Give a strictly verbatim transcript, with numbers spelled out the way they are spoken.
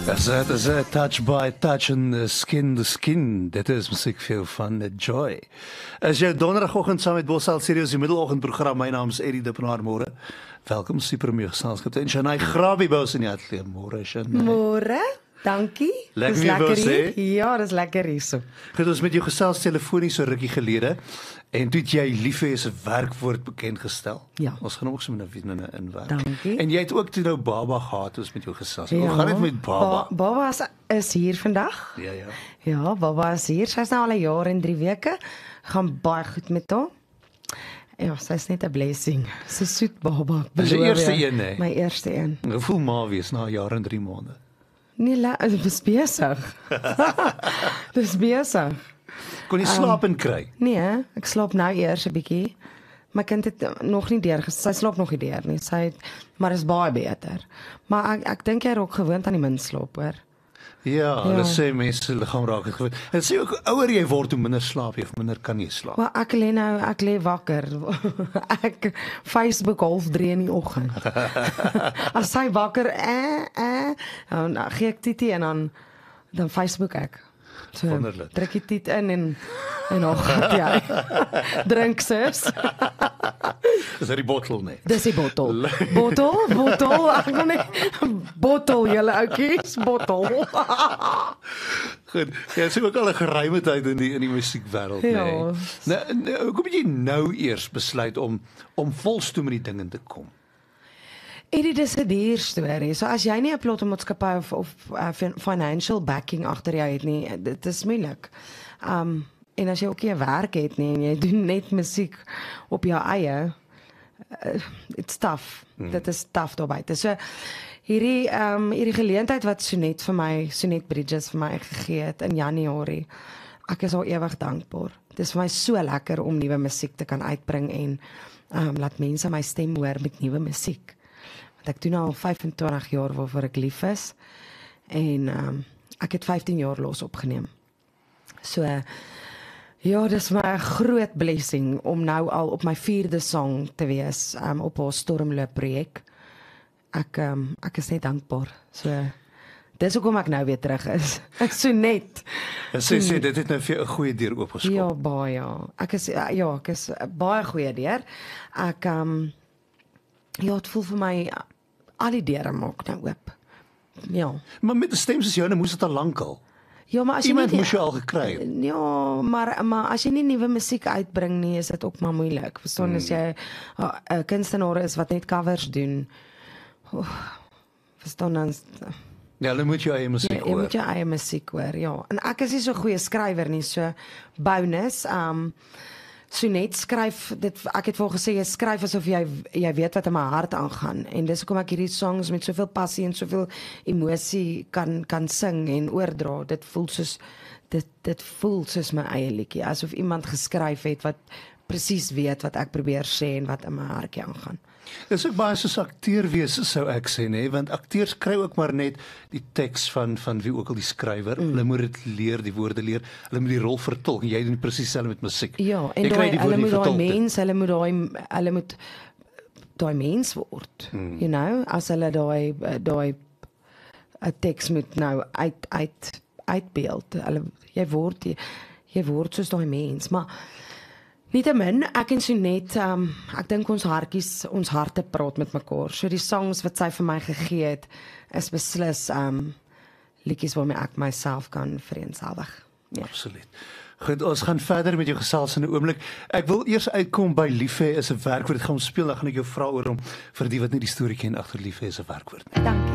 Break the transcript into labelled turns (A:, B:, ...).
A: Is it, is it touch by touch and skin to skin? Dit is musiek veel van Joy. As jou donderdagoggend saam met Bosal Serious die middeloggendprogram, my naam is Eddie Dippenaar, môre. Welkom super om jou geselskap. En Shanay Grabiebous in die ateljee. Môre Shanay.
B: Môre. Dankie.
A: Lekker
B: dis lekker
A: hier.
B: Ja, dis lekker hier so.
A: Goed, ons met jou gesels telefonies so rukkie gelede en toe het jy liefhe is 'n werkwoord bekend gestel.
B: Ja.
A: Ons gaan ook so met 'n in inwerk.
B: Dankie.
A: En jy het ook toe nou baba gehad ons met jou gesels.
B: Ja.
A: Hoe gaan dit met baba?
B: Ba baba is, is hier vandag.
A: Ja, ja.
B: Ja, baba is hier. Sy's nou al 'n jaar en drie weke. Gaan baie goed met haar. Ja, sy's net 'n blessing. Sy's soet baba.
A: Dis die
B: beloof
A: eerste
B: jy.
A: een, hè?
B: My eerste een.
A: Hoe voel ma wees na 'n jaar en drie maande?
B: Nee, la, dis besig. Dis besig.
A: Kon jy slaap en kry?
B: Nee, ek slaap nou eers 'n bietjie. My kind het nog nie deur, sy slaap nog nie deur nie. Sy het, maar is baie beter. Maar ek ek dink jy raak gewoond aan die min slaap, hoor.
A: Ja,
B: Ja.
A: hulle sê mense se liggaam raak gewoond. En sê ook ouer jy word hoe minder slaap jy of minder kan jy slaap.
B: Maar ek lê nou, ek lê wakker. Ek Facebook half drie in die oggend. As sy wakker, eh, eh, dan gee ek titie en dan dan Facebook ek. So,
A: Wonderlik.
B: druk die tit in en en dan gaan jy. Drink sis.
A: Dis die bottel nee.
B: Dis die bottel. Bottel, bottel, ek wil net bottel julle oudjies, bottel.
A: Goed. Ja, sê ook al 'n geruime tyd in die in die musiekwêreld
B: Ja.
A: nee. Nou, nou hoekom het jy nou eers besluit om om volstoom met die dinge te kom?
B: Eddie, dis 'n duur storie. So as jy nie 'n plotmaatskappy of of uh, financial backing agter jou het nie, dit is moeilik. Um en as jy ook nie 'n werk het nie en jy doen net musiek op jou eie, uh, it's tough. Mm. Dit is tough daarby. So hierdie um hierdie geleentheid wat Sonet vir my, Sonet Bridges vir my gegee het in Januarie. Ek is al ewig dankbaar. Dit is vir my so lekker om nuwe musiek te kan uitbring en um laat mense my stem hoor met nuwe musiek. Ek doen al vyfentwintig jaar waarvoor ek lief is en um, ek het vyftien jaar los opgeneem. So ja, dis my 'n groot blessing om nou al op my vierde song te wees um, op haar Stormloop projek. Ek um, ek is net dankbaar. So dis hoekom ek nou weer terug is. Ek so net.
A: En sê sê dit het nou vir jou 'n goeie deur oopgeskop.
B: Ja, baie ja. Ek is ja, ek is baie goeie deur. Ek um ja, dit voel vir my al die deure maak nou oop. Ja.
A: Maar met 'n stem soos jou, nou moes dit al lankal.
B: Ja, maar as jy
A: Iemand
B: nie
A: moes jy al gekry het.
B: Ja, maar maar as jy nie nuwe musiek uitbring nie, is dit ook maar moeilik. Verstaan hmm. as jy 'n kunstenaar is wat net covers doen. Oh, verstaan dan
A: Ja, dan moet jy eie musiek
B: jy, jy
A: hoor.
B: moet jou eie musiek hoor, ja. En ek is nie so goeie skrywer nie, so bonus. Um Sonet skryf dit ek het vir gesê jy skryf asof jy jy weet wat in my hart aangaan en dis hoekom ek hierdie songs met soveel passie en soveel emosie kan kan sing en oordra. Dit voel soos dit dit voel soos my eie liedjie, asof iemand geskryf het wat presies weet wat ek probeer sê en wat in my hartjie aangaan.
A: Dis ook baie soos akteur wees sou ek sê nê, want akteurs kry ook maar net die teks van van wie ook al die skrywer. Mm. Hulle moet dit leer, die woorde leer. Hulle moet die rol vertolk en jy doen presies dieselfde met musiek.
B: Ja, en
A: jy kry
B: daai
A: die
B: hulle
A: woorde
B: moet daai
A: vertolk.
B: mens, hulle moet daai hulle moet daai mens word. Mm. You know, as hulle daai daai 'n teks moet nou uit uit uitbeeld. Hulle jy word jy, jy word soos daai mens, maar nietemin, ek en Sonet, um, ek dink ons hartjies, ons harte praat met mekaar. So die songs wat sy vir my gegee het, is beslis um, liedjies waarmee ek myself kan vereenselwig. Ja.
A: Absoluut. Goed, ons gaan verder met jou gesels in 'n oomblik. Ek wil eers uitkom by liefhe is 'n werkwoord. Dit gaan ons speel, dan gaan ek jou vra oor om vir die wat nie die storie ken agter liefhe is 'n werkwoord nie.
B: Dankie.